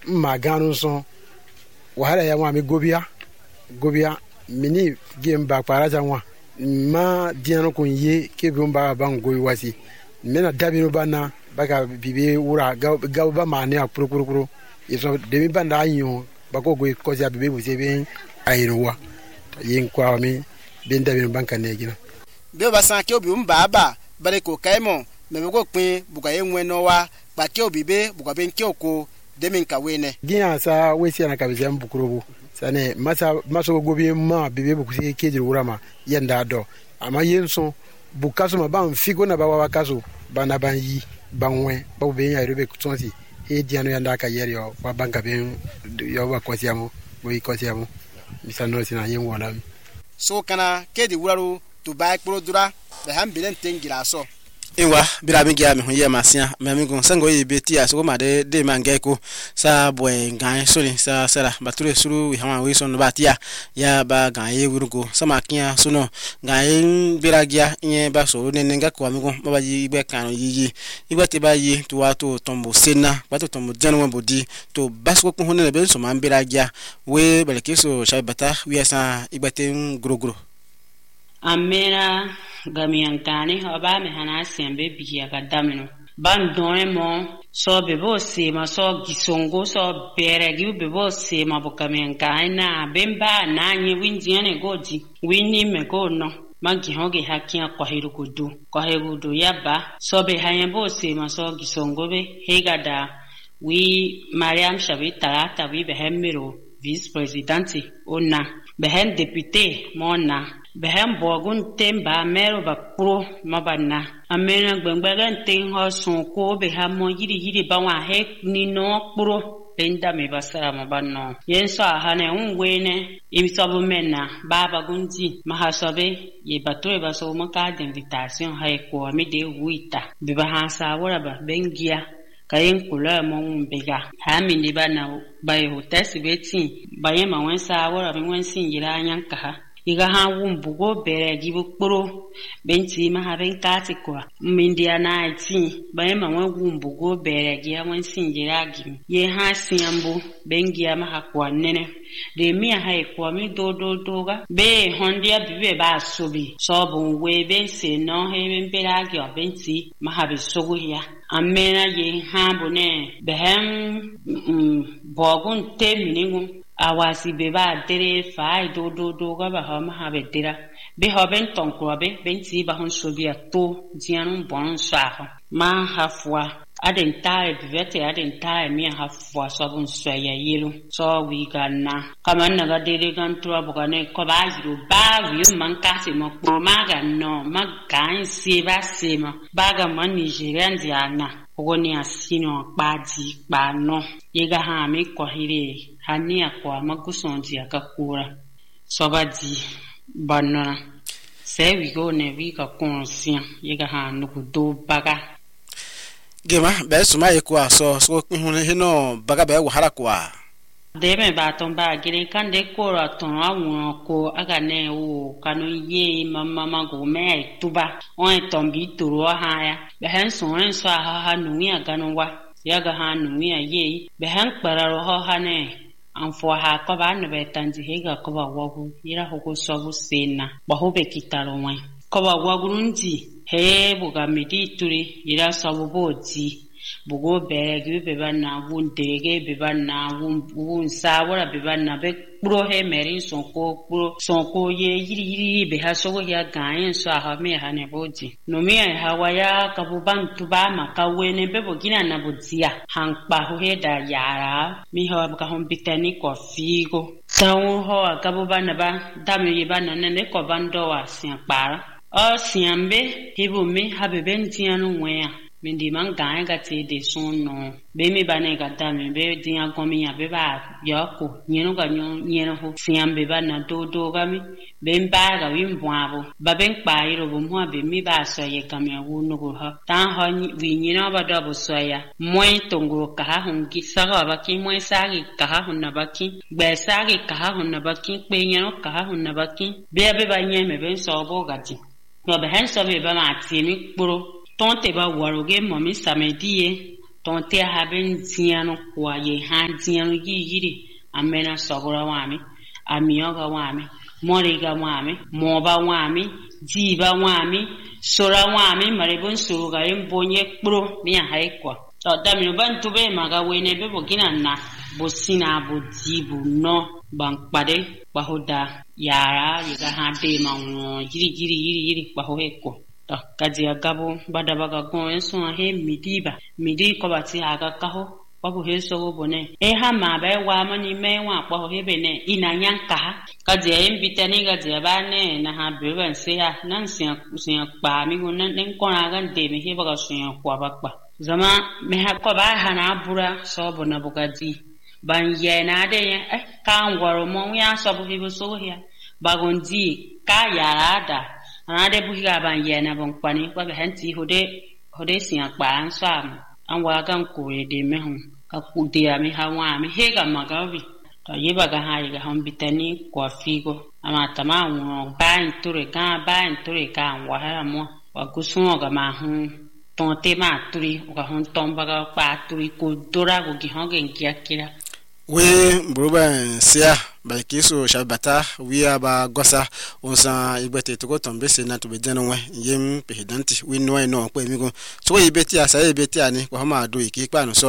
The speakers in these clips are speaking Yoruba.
maganu son wahala ya wa mi gobia mini gemba paraja wa ma diano ko ye ke bomba bango wasi mena dabino bana baka bibe wura ga ba mane a kurukuru iso demi banda anyo bako go ko ja bibe bu sebe ayirwa yin kwa mi ben dabino banka ne gina be ba san ke obi mba ba bare ko kaimo me go pin buka ye nwe no wa ba ke obi be buka ben ke oko demi nka wene gina sa wesi na kabisa mbukuru sane maso gobi ma bibe bu se ke wura ma yanda do ama yenso bukaso ma ban figo na ba wa kaso bana ban yi banwe ba be ya rebe kutonsi e diano yanda ka yeri yo wa banka ben yo wa kwasiamo bo ikosiamo misano sina yen wala so kana ke di wuraru to ba ekporo dura be han bilen tengira so inwa bira mi gya mi ho ye masia me mi gon sango ye beti aso ma de manga ko sa boy gan sori sa sara bature suru wi hama wi son batia ya ba gan ye wurugo sama kiya suno gan bira gya yen ba so ne nga ko mi gon ba yi igbe kan yi igbe te ba yi to wa to tombo sena ba to tombo janu bodi to basko ko hono ne be so ma bira gya we bele keso shabata wi asa igbe te grogro amera gamiankani oba me hana sembe biya gadamino ban doemo so bebo sema so gisongo so beregi bebo sema bokamiankani na bemba na nyi windiane goji wini me go no magi hoge hakia kwa hirugudu yaba so be hayembo sema so gisongo be hegada wi Mariam Shabita ta wi behemiro vice presidente ona behen député mona behem bogun temba mero bakuro mabana amena gbengben ten ho sun ko be ha mo yiri ba wa he ni no kpuro benda me basara mabano yenso ahane unwene imisobo mena baba gunji mahasobe ye batore baso maka d'invitation ha ko mi de wuita be ba ha sa wora ba bengia kayen kula mo mbega ha mi ni bana ba ye hotesi beti ba ye ma wensa wora bi wensin yira nyanka ha iga ha wumbugo bere gibu kporo benti ma ha ben kati kwa mindia na ati ba ma wumbugo bere gi ha wan sinjira gi ye ha siambu bengia ma ha kwa nene de mi ha e kwa mi do ga be hondia bibe ba sobi so bu we be se no he ben bera gi benti ma ha be sogo ya amena ye ha bone behem bogun te miningu awasi beba tere fai do ga ba ha ma be tera be ha ben ton ko be benti ba hon sobia to dianu bon sa ma ha fwa adentare bivete adentare mi ha fwa so bun so ya yelo so wi ganna kama na ga dere gan tro abogane ko ba yiro ba wi man ka se mo pro ma ga no ma gan se ba se ma ba ga man Nigerian diana ogoni asino paji pa no yega ha mi ko hire hania kwa magusonji akakura sobadi banana se we go ne we ka konsia yega ha nukudo baga gema be suma ye kwa so hunu hino baga be wo hara kwa deme ba ton ba gire kan de ko ra ton awon ko aga ne o kanu ye mama go me tuba on ton bi turo ha ya be hen so ha nu ya ganu wa yaga ha nu ya ye be hen kpararo ha ne anfo ha ko ba no be tanji hega ko ba wagu ira hoko sobu sena ba hobe kitaro wa ko ba wagurunji he buga midi turi ira sobu boji bugo beregi be bana wundege be bana wun sawara be bana be pro he merin sonko ye yiri be ha sogo ya gan so ha me ha ne boji no me ha waya ka bu ban tuba ma ka wene be bogina na bozia hankpa ho he da yara mi ha ka hon bitani ko figo tawo ho ka bu bana ba dami ye bana ne ko bando wa sian para o siambe hibu me ha be bentianu nwe mindi man gan ga te de son no be mi bane ga ta me be dia gomi ya be ba yoko nyeno ga nyeno ho siam be ba na do ga mi be mba ga wi mbwabo ba ben pa iro bo mo be mi ba so ye ga me wu no go ha ta ho wi nyeno ba do bo so ya moi tongo ka ha hun ki sa ga ba ki moi sa gi ka ha hun na ba ki be sa gi ka ha hun na ba ki pe nyeno ka ha hun na ba ki be ba nye me ben so bo ga ti no be hen so be ba ma ti mi kporo tonte ba waroge momi samedi tonte haben tiano kwa ye han tiano yiri amena sobora wami amioga wami moriga wami moba wami jiba wami sora wami maribun suruga imbonye pro ni haikwa damino bantube maga wene be bogina na bosina bojibu no bankpade bahoda yara yiga hade mawo yiri bahoeko kaji agabo badabaga gon so he midi ko bati aga kaho babu he so bone ha ma ba wa mani me wa ko he bene inanyanka kaji embitani kaji bane na ha beban se ya nan siya pa mi gon nan ko aga de me he baga siya ko bakpa zama me ha ko ba hana bura so bona bugaji ban ye na de ka ngwaro mo ya so bu he so he bagonji ka yarada anade buhiga ban yana ban kwani kwa hanti hode siya kpan sam an wa gan kure de mehun ka kude ya mi hawa mi hega magawi to yiba ga hayi ga han bitani kwa figo ama tama won ban ture ka wa ha mo wa kusun ga ma hun ton te ma turi ga hun ton baga pa turi ko dora go gi han gen kiakira we bruba sia ba kiso shabata wiya ba gosa onsa ibete to tombe se na to be denu we yem pedanti we no pe mi go so ibeti asa ibeti ani ko ma do ikipa no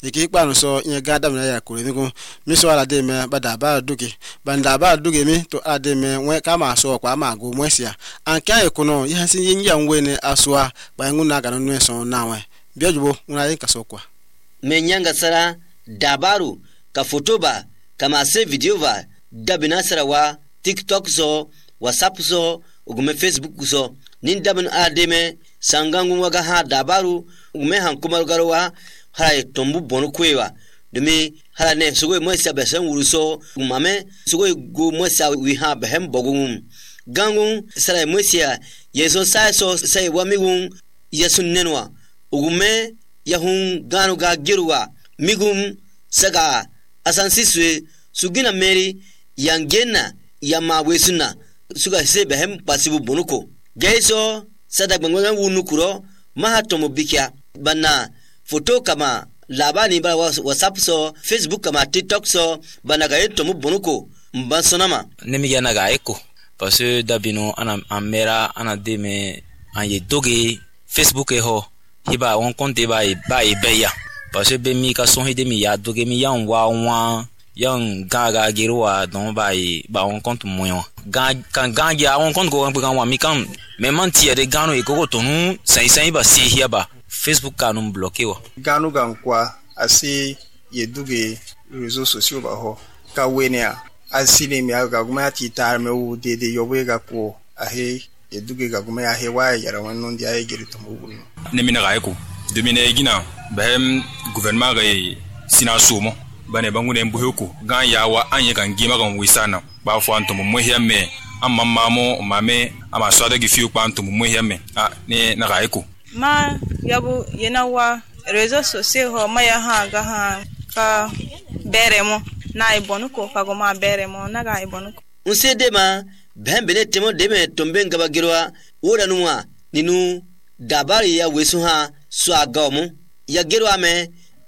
so yen gada me ya ko mi go mi so ala de me bada ba duge banda ba duge mi to ade me we ka ma so kwa ma go mwesia anka ekono ya sin yin ya nwe ne asoa ba nguna ga no so na we biajubo una yin kaso kwa menyanga sara dabaru ka fotoba kama se video va dabina sarawa TikTok so WhatsApp so ugume Facebook so nin dabin ademe sangangu waga ha dabaru ugume hankumar garwa harai tombu bonu kwewa dumi hala ne sugo mwesa besen wuruso umame sugo go mwesa wi ha behem bogum gangun sarai mwesa yeso sai so sai wamigun yesun nenwa ugume yahun ganu ga girwa migum saga asansiswe sugina meri yangena yama wesuna suga se behem pasibu bonuko geiso sada gbangwanga wunukuro mahatomo bikia bana foto kama labani ba WhatsApp so Facebook kama TikTok so bana ga etomo bonuko mbansonama nemiga na ga eko parce que dabino ana amera ana deme anye doge Facebook ho hiba on compte ba e beya parce que be mi ka son hide mi ya doge mi yan wa yang gaga girwa don ba on compte moyo kan ganga on compte go kan wa mi kan me manti de gano e ko tonu sai ba si hia ba Facebook kanum bloqué wa gano gankwa asi ye duge réseaux sociaux ba ho ka wenia asile mi aga guma ti tar me u de yobe ga ko ahe ye duge ga guma ahe wa yara wannan dia ye giri to mu ne mina ga ko de mina gina behem gouvernement ga sina sumo bane bangune mbuhoko gan yawa anye kan gima kan wisana ba fo anto mo hiame amma mamo mame ama swada gi fiu pa anto mo hiame ne na ga eko ma yabu yenawa réseaux sociaux ho maya ha ga ha ka beremo na ibonuko ka go ma beremo na ga ibonuko unse dema bembele temo deme tombe ngaba girwa woda nuwa ninu dabari ya wesu ha swagamu ya girwa me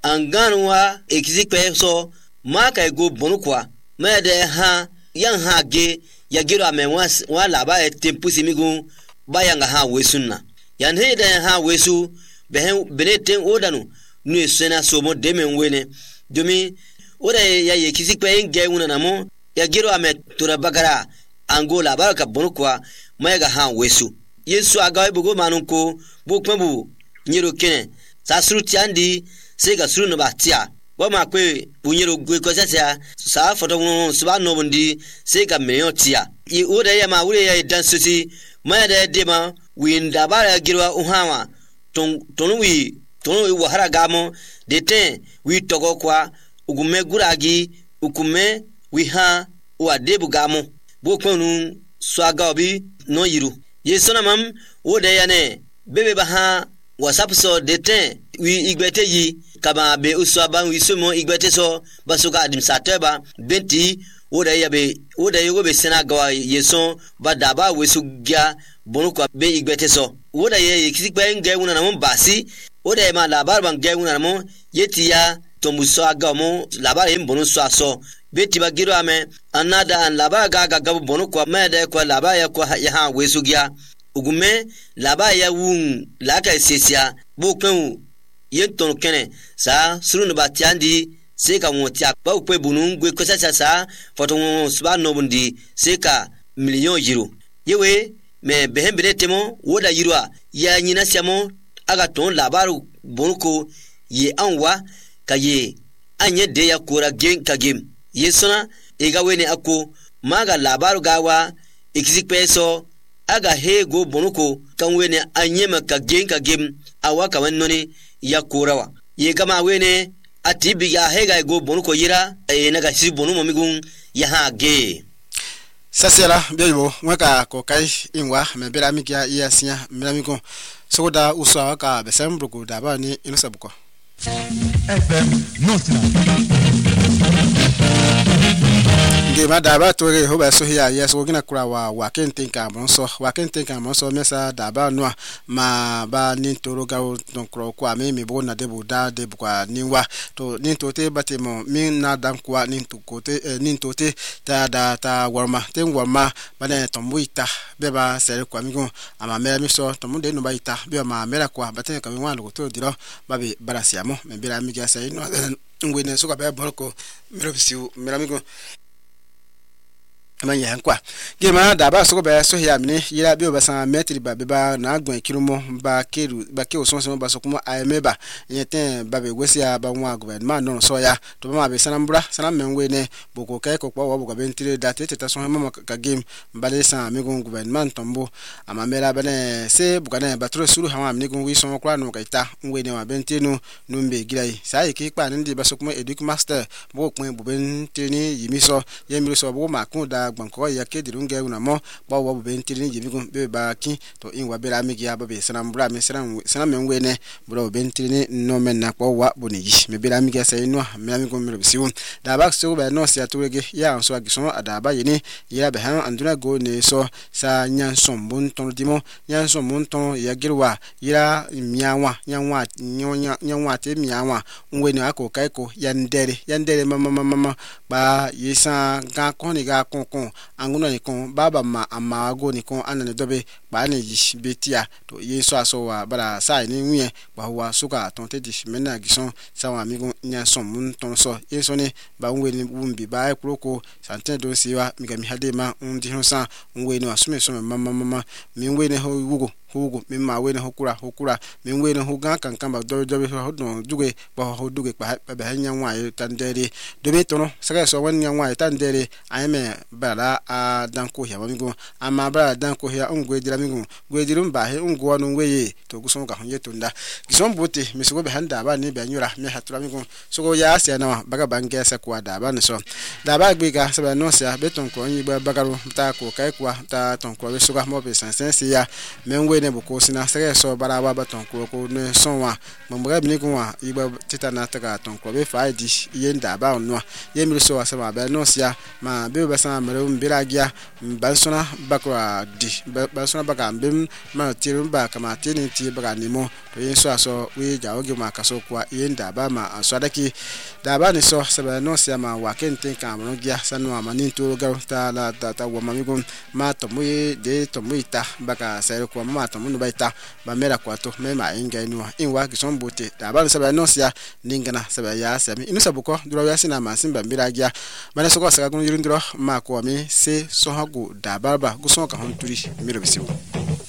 anganwa exikpe so maka go bonukwa mede ha yan ha ge ya girwa me wa laba tempu simigu bayanga ha wesunna yan hede ha wesu beneten odanu nu sena somo demen wene domi oda ya exikpe nge una namo ya girwa me tura bagara angola baraka bonukwa mayaga ha wesu yesu agawe bugo manunko bukmebu nyiro kene sasruti andi sega suru no batia boma kwe bunyiro gwe ko sasa sa foto no suba no bundi sega meyotia I oda ya ma wure ya dansuti mayada dema winda bara girwa uhawa tonu wi wahara gamo dete wi togo kwa ugume guragi ukume wi ha wa debu gamo bokonu swaga obi no yiru yesona mam oda ya ne bebe baha WhatsApp so dete wi igbete yi kama be uswa wi sumo igbete so basuka administrateur ba benti oda yogo be senaga yeson ba daba wesu gya bonu kwa be igbete so oda ye kisikpe nge una na mbasi ode ma labar ban gauna mo yeti ya tomuso aga mo labar im bonu so aso beti bagiro ame anada an labar ga gabu bonu kwa mede kwa labar ya kwa ya ha wesugia ugume labar ya wun laka sesia bukwen yenton kene sa suru no batiandi seka motia ba ukwe bunu gwe kwasa sa foto sba no bundi seka million euro yewe me behembere temo woda yirwa ya nyina siamo aga ton labaru bonuko ye anwa kaye anye de ya kora gen kagem yesona ega wene ako maga labaru gawa exik peso aga hego bonuko kan wene anye maka gen kagem awa kawan noni ya korawa ye kama wene atibi ya hega go bonuko yira naga si bonu momigun ya ha ge sasela bebo mweka ko kai inwa me bela mikia yasia milamiko soda uswa ka besembruko daba ni inusabuko FM Notna ngema daba tore hoba so hia yeso gina kura wa kentenka monso mesa daba no ma ba ni toro ga don kro kwa me bo na debu da debu kwa niwa to ni tote batemo min na dan kwa ni to kote ni tote ta warma ten warma bana tombuita beba sere kwa migo ama mera miso tomunde no baita be ma mera kwa batene ka minwa lo to diro babe barasiamo me bira miga sai no ngwene so ka be borko mero bisiu mera migo amanya hankwa gema daba so be so hia mini yira bi obasan metri ba be ba na agbon kirumo ba ke osonse ba so kuma ayemeba yeten ba be gwesia ba nwa gouvernement no so ya to ba ma be sanambra sanamenwe ne boko kai ko kwa boko be ntire date teta so mama ka game mbale san amigo gouvernement tombo amamera bane se bukana ba tro suru hawa amni gun wi so kwa no kaita ngwe ne wa bentenu no mbe girai sai ki pa ndi ba so kuma educ master bo kun bu benteni yimiso yemiro so bo makun da gbanko ya ke dirunge una mo ba wo be ntiri ni bigun be ba kin to inwa be ramigi ya ba be sanambra me sanamenwe ne bro be ntiri ni no men na kwa wa boniji me be ramigi sai no me amigo me bisiwu da ba so be no sia tuwege ya so agison adaba yini ya be han anduna go ne so sa nyansom bun ton dimo nyansom bun ton ya girwa ya miawa nyanwa te miawa ngwe ne ako kaiko yandere mama ba yisa ga koni ga kon anguna ni kon baba ma amago ni kon anane dobe ba ni betia to yeso aso wa bara sai ni nwie ba wa suka tonte di mena gison sawa amigo nyansom mun ton so yeso ni ba ngwe ni wumbi ba ekroko santen do siwa migami hadema undi honsa ngwe ni asume so mama mi ngwe ni ho wugo mi ma we ne hokura mi we ne hoga kan ba do ho no duge ba ho duge pa ba nyanwa e tandere do mi tono saka so wan nyanwa e tandere ayeme bala a danko ya migo ama bala danko ya ungwe dira migo gwe dirum ba he ungwo no ngwe to guso ka honye tunda gison bote mi so be handa ba ni be nyura mi hatura migo so go ya sia na baga bange sa kwa da ba ne so da ba gbe ga sa no sia beton ko nyi ba bagaro ta ko kai kwa ta ton ko we so ga mo be sansense ya menwe ne boko sina sere so bara wa baton ko ne sonwa mambre bi ni ko wa iba tita na taka ton ko be faidi yenda ba onwa yemiri so wa sama ba no sia ma be ba sama mere mbira gia bansona bakwa di bansona baka mbim ma tirum ba kama tini ti baka nimo to yin so aso we ja oge ma kaso kwa yenda ba ma aswadaki da ba ni so sebe no sia ma wa kente ka mo gia sanu ma ni to ga ta la ta wa ma mi gon ma to mu de to mu ita baka sere kwa ma to mu no baita ba mera kwa to me ma inga inwa inwa gison bote da ba sebe no sia ningana sebe ya sami inu sabuko duro ya sina ma simba mbira gia bana so ko saka gun yirindro ma ko mi se so hagu da barba guson ka hon turi miro bisibu